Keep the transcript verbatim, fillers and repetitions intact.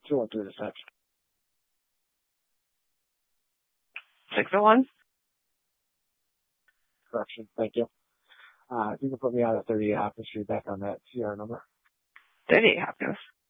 two one three to six. six oh one? Correction. Thank you. Uh, if you can put me on at thirty-eight Hopkins Street back on that C R number. thirty-eight Hopkins.